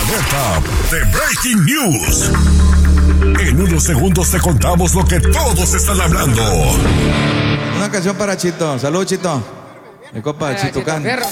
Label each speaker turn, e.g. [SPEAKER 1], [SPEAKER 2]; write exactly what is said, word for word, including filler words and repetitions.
[SPEAKER 1] alerta de Breaking News. En unos segundos te contamos lo que todos están hablando.
[SPEAKER 2] Una canción para Chito. Salud, Chito. Mi copa, Chitucán.